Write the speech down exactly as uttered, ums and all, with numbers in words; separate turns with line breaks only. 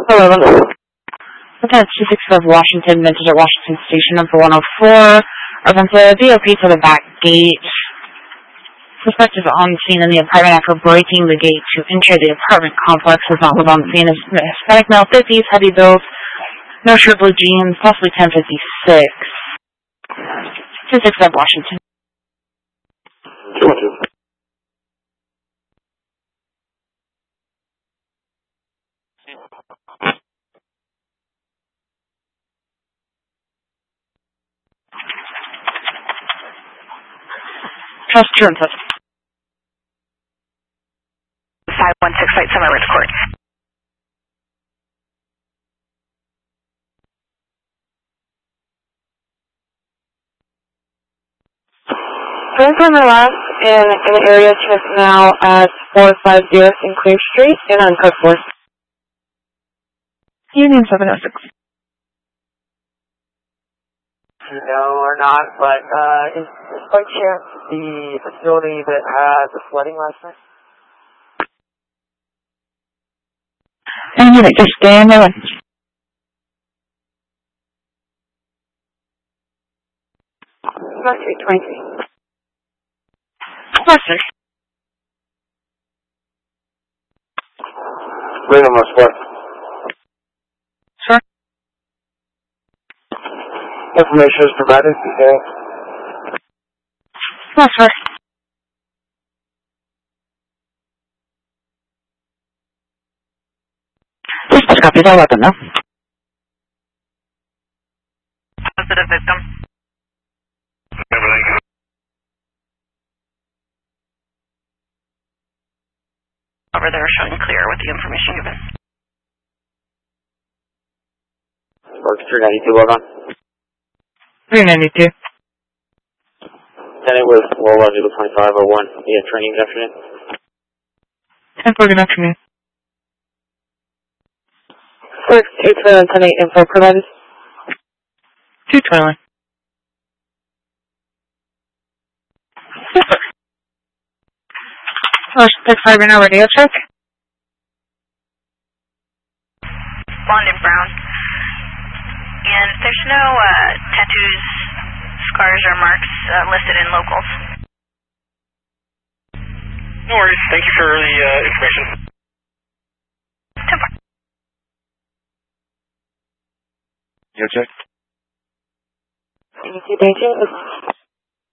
Hello. Lieutenant two six five Washington, minted at Washington Station number one oh four. Urban to B O P to the back gate. Suspect is on scene in the apartment after breaking the gate to enter the apartment complex. Is not live on the scene. Is Hispanic male, fifties, heavy build, no shirt, blue jeans, possibly ten fifty-six. two six five Washington.
two one two.
Trust turn touch.
five one six Site Summit Ridge Court.
Going from my last in an area check now at four five zero Sinclair Street in uncode four.
Union seven oh six.
No, we're not, but uh, is by chance the facility that had the flooding last night?
And unit, just stay in there.
About three twenty-three.
Yes, sir.
Bring them on spot.
Sir?
Information is provided. Okay.
Yes, sir. Just copy that weapon, though.
Positive victim. Over there, showing clear with the information given.
Works three ninety-two, well done.
three ninety-two.
Then it was well on to twenty-five oh one. Yeah, training this afternoon.
ten four, good afternoon.
Six eight seven ten eight info provided.
two twenty-one. Yes, sir. Motion six five now radio check.
Blonde and brown. And there's no uh, tattoos, scars, or marks uh, listed in locals.
No worries. Thank you for the uh, information.
ten four.
Your check.
Thank you, thank you.